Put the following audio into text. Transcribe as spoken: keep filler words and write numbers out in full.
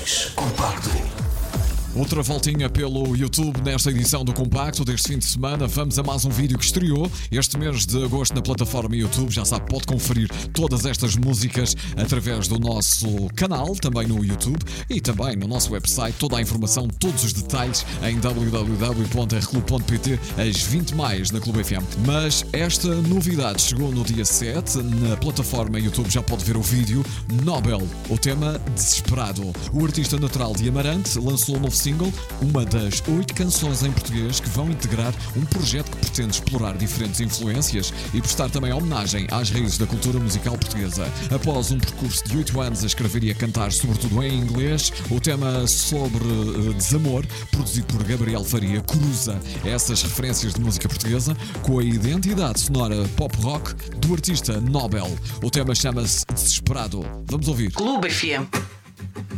dois Compacto. Outra voltinha pelo YouTube nesta edição do Compacto deste fim de semana. Vamos a mais um vídeo que estreou este mês de agosto na plataforma YouTube. Já sabe, pode conferir todas estas músicas através do nosso canal, também no YouTube e também no nosso website. Toda a informação, todos os detalhes em w w w ponto r clube ponto p t, às vinte mais na Clube F M. Mas esta novidade chegou no dia sete. Na plataforma YouTube já pode ver o vídeo Nobel, o tema Desesperado. O artista natural de Amarante lançou um novo single, uma das oito canções em português que vão integrar um projeto que pretende explorar diferentes influências e prestar também homenagem às raízes da cultura musical portuguesa. Após um percurso de oito anos a escrever e a cantar sobretudo em inglês, o tema sobre uh, desamor, produzido por Gabriel Faria, cruza essas referências de música portuguesa com a identidade sonora pop-rock do artista Nobel. O tema chama-se Desesperado. Vamos ouvir. Clube F M.